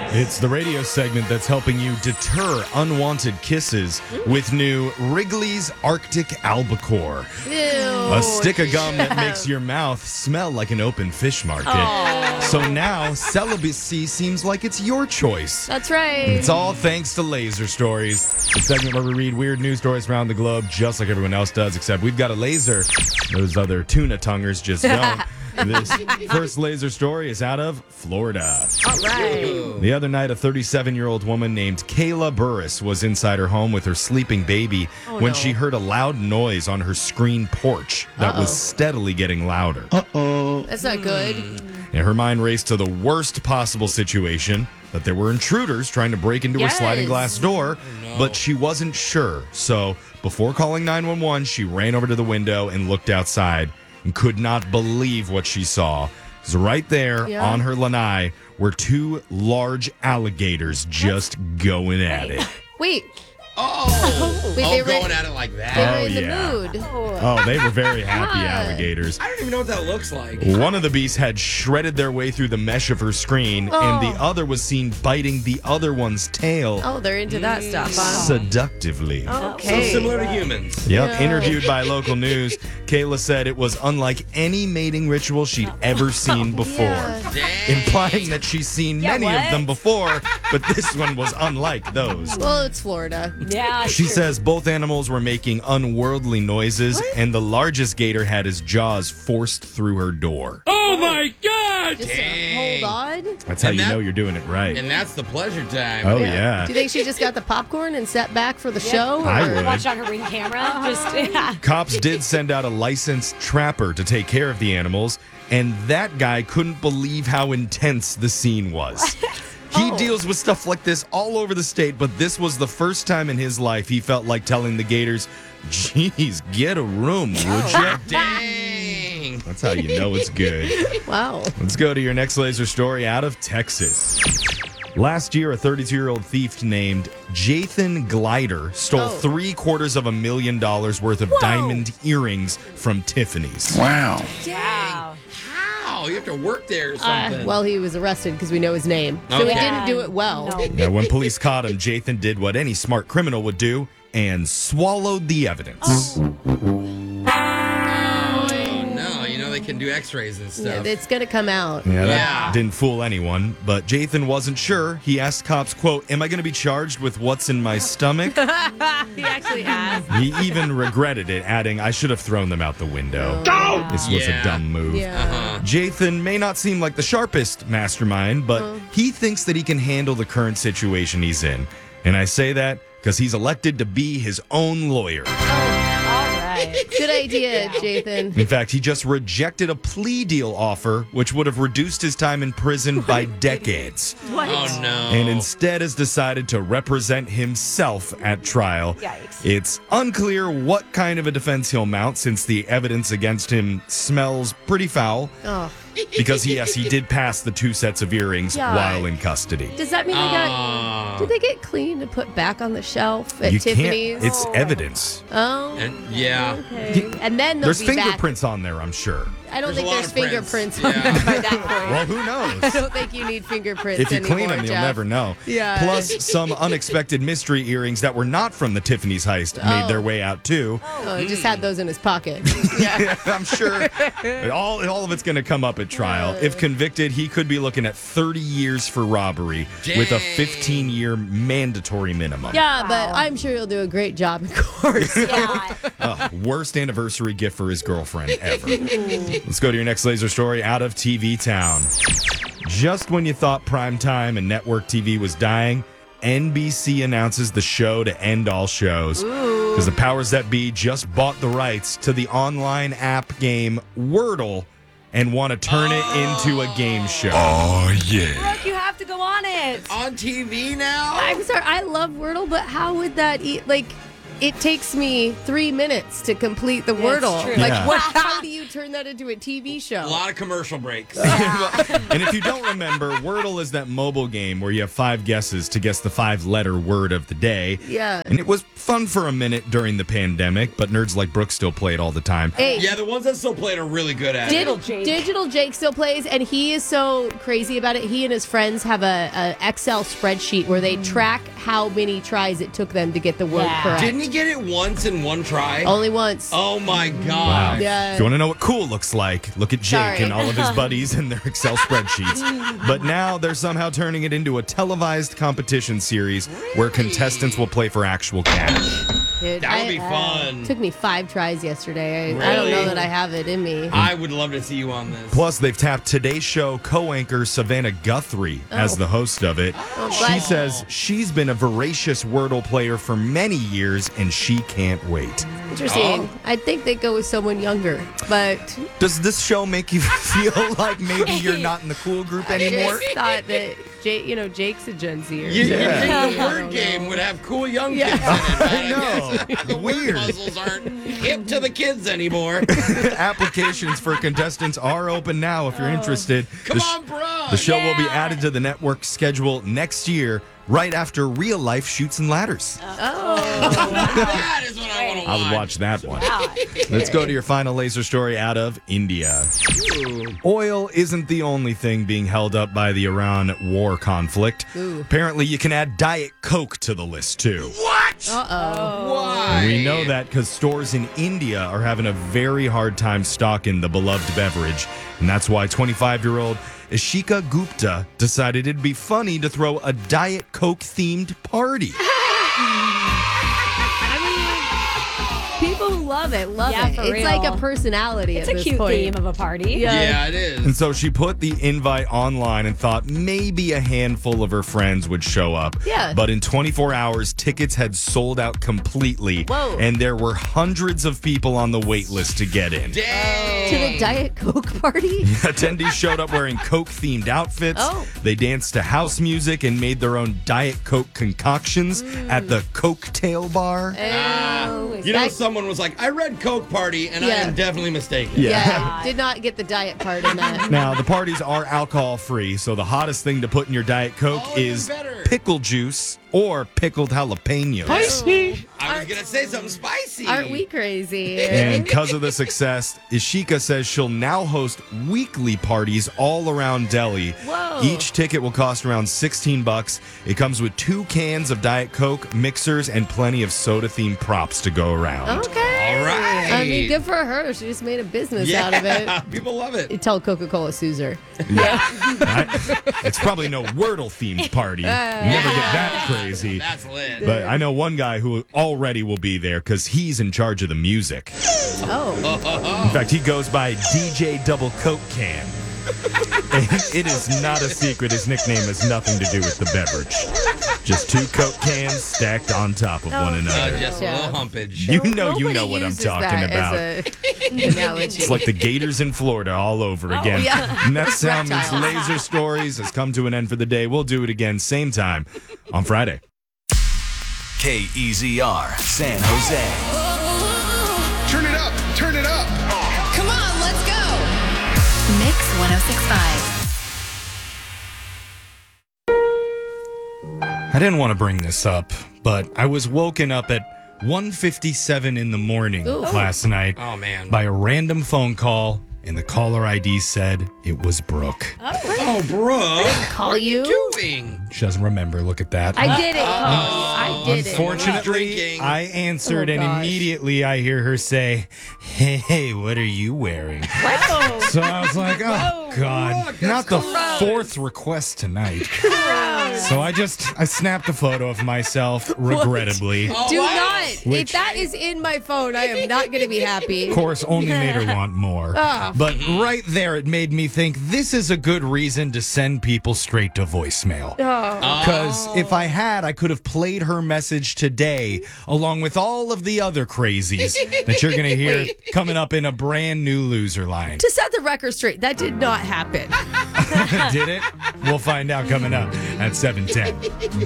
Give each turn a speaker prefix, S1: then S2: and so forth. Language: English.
S1: It's the radio segment that's helping you deter unwanted kisses with new Wrigley's Arctic Albacore.
S2: Ew.
S1: A stick of gum that makes your mouth smell like an open fish market. So now celibacy seems like it's your choice.
S2: That's right.
S1: It's all thanks to Laser Stories, the segment where we read weird news stories around the globe just like everyone else does, except we've got a laser. Those other tuna tonguers just don't. This first laser story is out of Florida.
S2: All right.
S1: The other night, a 37-year-old woman named Kayla Burris was inside her home with her sleeping baby when she heard a loud noise on her screen porch that was steadily getting louder.
S2: That's not good.
S1: And her mind raced to the worst possible situation, that there were intruders trying to break into her sliding glass door, but she wasn't sure. So before calling 911, she ran over to the window and looked outside and could not believe what she saw. Because right there on her lanai were two large alligators just going at it.
S2: Wait.
S3: They were going at it like that.
S2: They were in the mood.
S1: Oh, they were very happy alligators.
S3: I don't even know what that looks like.
S1: One of the beasts had shredded their way through the mesh of her screen, and the other was seen biting the other one's tail
S2: Oh, they're into that stuff, huh?
S1: seductively.
S2: Okay.
S3: So similar to humans.
S1: Yep. Interviewed by local news, Kayla said it was unlike any mating ritual she'd ever seen before, implying that she's seen many of them before, but this one was unlike those.
S2: Well, it's Florida.
S4: Yeah.
S1: She says both animals were making unworldly noises, and the largest gator had his jaws forced through her door.
S3: Oh my God!
S2: Just
S3: Dang.
S2: hold on.
S1: That's how
S3: And
S1: you
S3: that-
S1: know you're doing it right.
S3: And that's the pleasure time.
S1: Oh, yeah.
S2: Do you think she just got the popcorn and sat back for the show?
S1: I
S2: or-
S1: would.
S4: Watch on her ring camera. Just
S1: Cops did send out a licensed trapper to take care of the animals, and that guy couldn't believe how intense the scene was. He deals with stuff like this all over the state, but this was the first time in his life he felt like telling the gators, "Geez, get a room, would ya?"
S3: Dang.
S1: That's how you know it's good.
S2: Wow.
S1: Let's go to your next laser story out of Texas. Last year, a 32-year-old thief named Jathan Glider stole $750,000 worth of diamond earrings from Tiffany's.
S5: Wow.
S4: wow.
S3: How? You have to work there or something.
S2: Well, he was arrested because we know his name. So he
S3: Okay.
S2: didn't do it well.
S4: No.
S1: Now, when police caught him, Jathan did what any smart criminal would do and swallowed the evidence.
S3: Oh, no. You know they can do x-rays and
S2: Yeah,
S3: stuff.
S2: it's going to come out.
S1: Yeah, that
S3: Yeah.
S1: didn't fool anyone, but Jathan wasn't sure. He asked cops, quote, "Am I going to be charged with what's in my stomach?"
S4: He actually has.
S1: He even regretted it, adding, "I should have thrown them out the window. This was a
S3: Yeah.
S1: dumb move."
S2: Yeah.
S1: Jathan may not seem like the sharpest mastermind, but he thinks that he can handle the current situation he's in. And I say that because he's elected to be his own lawyer.
S4: All right.
S2: Good idea, Jathan.
S1: In fact, he just rejected a plea deal offer, which would have reduced his time in prison by decades.
S4: What?
S3: Oh, no.
S1: And instead has decided to represent himself at trial.
S4: Yikes.
S1: It's unclear what kind of a defense he'll mount since the evidence against him smells pretty foul.
S2: Oh.
S1: Because he did pass the 2 sets of earrings
S2: Yeah.
S1: while in custody.
S2: Does that mean did they get cleaned and put back on the shelf at
S1: You
S2: Tiffany's?
S1: can't. It's evidence.
S2: Oh.
S3: Yeah.
S2: Okay. And then they'll
S1: There's
S2: be back.
S1: fingerprints on there, I'm sure.
S2: I don't
S3: There's
S2: think
S3: a lot
S2: there's
S3: of prints.
S2: fingerprints on
S3: Yeah.
S2: them by that point.
S1: Well, who knows?
S2: I don't think you need fingerprints
S1: If you
S2: anymore,
S1: clean them, you'll
S2: Jeff.
S1: never know.
S2: Yeah.
S1: Plus, some unexpected mystery earrings that were not from the Tiffany's heist made their way out, too.
S2: Oh, he just had those in his pocket.
S1: I'm sure all of it's going to come up at trial. If convicted, he could be looking at 30 years for robbery with a
S3: Dang.
S1: 15-year mandatory minimum.
S2: Yeah, but I'm sure he'll do a great job in court.
S4: Yeah.
S1: Worst anniversary gift for his girlfriend ever. Let's go to your next laser story out of TV Town. Just when you thought primetime and network TV was dying, NBC announces the show to end all shows. Because the powers that be just bought the rights to the online app game Wordle and want to turn it into a game show.
S5: Oh, yeah.
S4: Look, you have to go on it.
S3: On TV now?
S2: I'm sorry, I love Wordle, but how would that it takes me 3 minutes to complete the
S4: Yeah, it's
S2: Wordle.
S4: true.
S2: Like,
S1: Yeah.
S2: how do you turn that into a TV show.
S3: A lot of commercial breaks.
S1: And if you don't remember, Wordle is that mobile game where you have 5 guesses to guess the 5-letter word of the day.
S2: Yeah.
S1: And it was fun for a minute during the pandemic, but nerds like Brooke still play it all the time.
S2: Hey,
S3: Yeah, the ones that still play it are really good at it.
S2: Digital Jake still plays, and he is so crazy about it. He and his friends have a Excel spreadsheet where they track how many tries it took them to get the word correct.
S3: Didn't he get it once in one try?
S2: Only once.
S3: Oh my
S1: Wow.
S3: God.
S2: Yeah.
S1: If you want to know what cool looks like, look at Jake
S2: Sorry.
S1: and all of his buddies and their Excel spreadsheets. But now they're somehow turning it into a televised competition series where contestants will play for actual cash.
S2: Dude,
S3: That would be fun.
S2: Took me 5 tries yesterday. I don't know
S3: Really?
S2: that I have it in me.
S3: I would love to see you on this.
S1: Plus, they've tapped Today's Show co-anchor Savannah Guthrie as the host of it. She
S2: but-
S1: says she's been a voracious Wordle player for many years, and she can't wait.
S2: Interesting. I think they go with someone younger, but
S1: Does this show make you feel like maybe you're not in the cool group
S2: I
S1: anymore?
S2: just thought that Jake's a Gen Zer.
S3: You think the
S2: I
S3: word
S2: don't
S3: game
S2: know.
S3: would have cool young
S2: Yeah.
S3: kids in it, right?
S1: I know.
S3: The word
S1: Weird.
S3: puzzles aren't hip to the kids anymore.
S1: Applications for contestants are open now if you're interested.
S3: Come
S1: The
S3: on, bro.
S1: The show will be added to the network schedule next year, right after Real Life Shoots and Ladders.
S3: That is what I want to watch.
S1: I would watch that one. Let's go to your final laser story out of India. Oil isn't the only thing being held up by the Iran war conflict. Apparently, you can add Diet Coke to the list, too.
S3: Why?
S1: We know that because stores in India are having a very hard time stocking the beloved beverage. And that's why 25-year-old Ishika Gupta decided it'd be funny to throw a Diet Coke-themed party.
S2: People who love it, love
S4: Yeah,
S2: it.
S4: for
S2: It's
S4: real.
S2: like a personality
S4: It's
S2: at
S4: a
S2: this
S4: cute
S2: point.
S4: theme of a party.
S3: Yeah, it is.
S1: And so she put the invite online and thought maybe a handful of her friends would show up.
S2: Yeah.
S1: But in 24 hours, tickets had sold out completely.
S2: Whoa.
S1: And there were hundreds of people on the wait list to get in.
S3: Dang.
S2: To the Diet Coke party?
S1: Attendees showed up wearing Coke-themed outfits.
S2: Oh.
S1: They danced to house music and made their own Diet Coke concoctions at the Cocktail Bar.
S2: Oh,
S3: You know, someone was like, I read Coke Party, and I
S2: Yeah.
S3: am definitely mistaken.
S2: yeah, did not get the diet part in that.
S1: Now, the parties are alcohol-free, so the hottest thing to put in your Diet Coke
S3: Oh, even
S1: is
S3: better.
S1: pickle juice or pickled jalapenos.
S3: I was going to say something spicy.
S2: Aren't we crazy?
S1: And because of the success, Ishika says she'll now host weekly parties all around Delhi.
S2: Whoa.
S1: Each ticket will cost around $16. It comes with 2 cans of Diet Coke, mixers, and plenty of soda-themed props to go around.
S2: Okay.
S3: All right.
S2: I mean, good for her. She just made a business out of it.
S3: People love it.
S2: You tell Coca-Cola sues her.
S1: It's probably no Wordle-themed party. You never get that crazy.
S3: That's lit.
S1: But I know one guy who already will be there because he's in charge of the music.
S2: Oh.
S1: In fact, he goes by DJ Double Coke Can. And it is not a secret. His nickname has nothing to do with the beverage. Just 2 Coke cans stacked on top of one another.
S3: Just a little humpage.
S1: You know
S2: Nobody
S1: what I'm
S2: uses
S1: talking
S2: that
S1: about.
S2: as a analogy.
S1: It's like the Gators in Florida all over again.
S2: yeah.
S1: And that sound means
S2: Reptiles.
S1: Laser Stories has come to an end for the day. We'll do it again same time on Friday.
S5: KEZR, San Jose.
S6: Turn it up! Turn it up!
S7: Come on, let's go.
S8: Mix 1065.
S1: I didn't want to bring this up, but I was woken up at 1:57 in the morning last night
S3: Oh, man.
S1: by a random phone call, and the caller ID said it was Brooke.
S3: Oh, bro.
S2: Call you?
S3: Doing?
S1: She doesn't remember. Look at that.
S2: I did it. I did it.
S1: Unfortunately,
S3: Drinking.
S1: I answered,
S2: Oh,
S1: and
S2: gosh.
S1: immediately I hear her say, "Hey, what are you wearing?" So I was like, "Oh God, not the 4th request tonight." So I snapped a photo of myself, regrettably.
S3: Oh,
S2: Do
S3: wow.
S2: not. If that is in my phone, I am not going to be happy.
S1: Of course, only made her want more.
S2: Oh.
S1: But right there, it made me think this is a good reason to send people straight to voicemail. Because if I had, I could have played her message today along with all of the other crazies that you're going to hear coming up in a brand new loser line.
S2: To set the record straight, that did not happen.
S1: Did it? We'll find out coming up at 7:10.